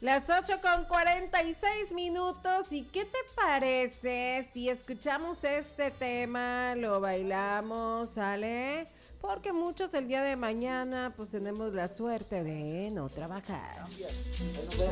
Las 8:46. ¿Y qué te parece si escuchamos este tema, lo bailamos, sale? Porque muchos el día de mañana pues tenemos la suerte de no trabajar.